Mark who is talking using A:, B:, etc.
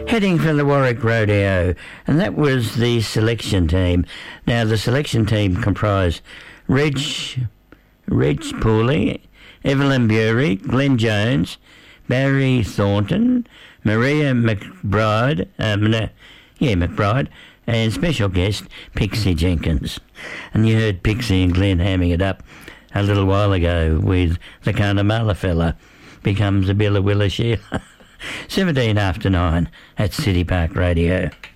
A: heading for the Warwick Rodeo, and that was the selection team. Now, the selection team comprised Reg Pooley, Evelyn Bury, Glenn Jones, Barry Thornton, Maria McBride, and special guest Pixie Jenkins. And you heard Pixie and Glenn hamming it up a little while ago with the Cunnamulla fella becomes a Billa Willa Sheila. 17 after 9 at City Park Radio.